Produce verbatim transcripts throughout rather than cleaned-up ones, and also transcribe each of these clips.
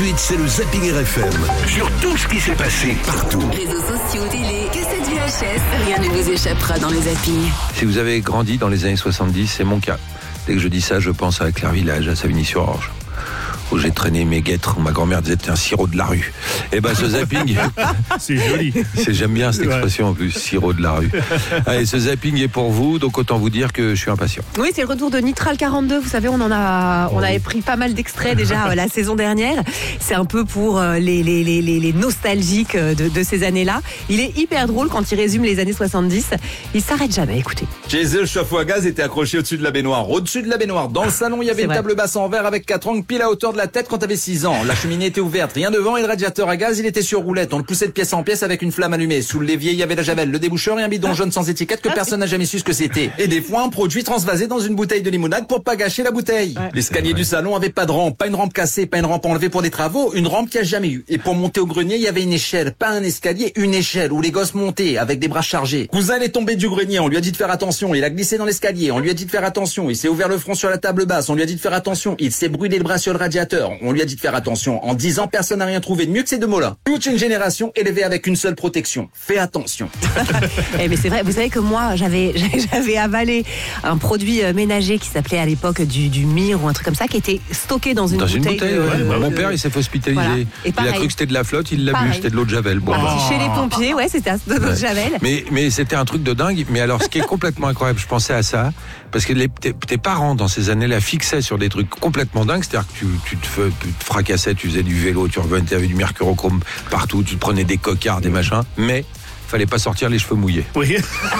suite, c'est le Zapping R F M. Sur tout ce qui s'est passé partout. Réseaux sociaux, télé, cassettes V H S, rien ne vous échappera dans le Zapping. Si vous avez grandi dans les années soixante-dix, c'est mon cas. Dès que je dis ça, je pense à Claire-Village, à Savigny-sur-Orge, où j'ai traîné mes guêtres, où ma grand-mère disait un sirop de la rue. Et ben ce zapping, c'est joli. C'est, j'aime bien cette expression ouais. en plus, sirop de la rue. Allez, ce zapping est pour vous, donc autant vous dire que je suis impatient. Oui, c'est le retour de Nitral quarante-deux. Vous savez, on en a, on avait pris pas mal d'extraits déjà euh, la saison dernière. C'est un peu pour euh, les, les, les, les, les nostalgiques de, de ces années-là. Il est hyper drôle quand il résume les années soixante-dix. Il s'arrête jamais, écoutez. Chez eux, le chauffe-eau à gaz était accroché au-dessus de la baignoire. Au-dessus de la baignoire, dans le salon, il y avait C'est une vrai. table basse en verre avec quatre angles pile à hauteur de la tête quand t'avais six ans. La cheminée était ouverte, rien devant, et le radiateur à gaz, il était sur roulette. On le poussait de pièce en pièce avec une flamme allumée. Sous le l'évier, il y avait la javel, le déboucheur et un bidon jaune sans étiquette que personne n'a jamais su ce que c'était. Et des fois, un produit transvasé dans une bouteille de limonade pour pas gâcher la bouteille. Ouais. L'escalier du salon avait pas de rampe, pas une rampe cassée, pas une rampe enlevée pour des travaux, une rampe qu'il n'y a jamais eu. Et pour monter au grenier, il y avait une échelle, pas un escalier, une échelle où les gosses montaient avec des bras chargés. Cousin est tombé du grenier, on lui a dit de faire attention, il a glissé dans l'escalier, on lui a dit de faire attention, il s'est ouvert le front sur la table basse, on lui a dit de faire attention, il s'est brûlé le bras sur le radiateur, on lui a dit de faire attention. En dix ans, personne n'a rien trouvé de mieux que ces deux mots-là. Toute une génération élevée avec une seule protection. Fais attention. Eh mais c'est vrai, vous savez que moi j'avais j'avais avalé un produit euh, ménager qui s'appelait à l'époque du, du Mire ou un truc comme ça, qui était stocké dans une Dans bouteille. une bouteille, de- ouais. de- Mon de- père, il s'est fait hospitaliser. Voilà. Et Il a pareil. cru que c'était de la flotte, il l'a bu, Pareil. c'était de l'eau de Javel. Bon, Parti bah. chez les pompiers, ouais, c'était de l'eau de Javel. Mais, mais c'était un truc de dingue. Mais alors, ce qui est complètement incroyable, je pensais à ça, parce que les, tes, tes parents, dans ces années-là, fixaient sur des trucs complètement dingues. C'est-à-dire que tu, tu, te, fais- tu te fracassais, tu faisais du vélo, tu revenais, tu avais du mercurochrome partout, tu te prenais des cocards, des machins. Mais fallait pas sortir les cheveux mouillés. Oui.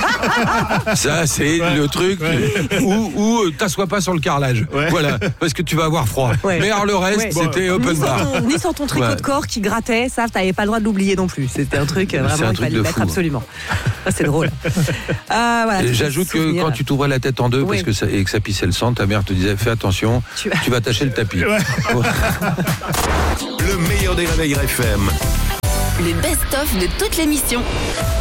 Ça, c'est Ouais. le truc Ouais. où, où euh, t'assois pas sur le carrelage. Ouais. Voilà, parce que tu vas avoir froid. Ouais. Mais alors le reste, Ouais. c'était Ni open sans, bar. ton, ni sans ton tricot Ouais. de corps qui grattait, ça, t'avais pas le droit de l'oublier non plus. C'était un truc, euh, C'est vraiment, un il truc fallait de le mettre fou. absolument. Ça, c'est drôle. Ah, voilà, Et tous ces j'ajoute que souvenirs. quand tu t'ouvrais la tête en deux Oui. parce que ça, et que ça pissait le sang, ta mère te disait fais attention, Tu- tu vas tâcher le tapis. Le meilleur des réveils R F M. Le best-of de toute l'émission.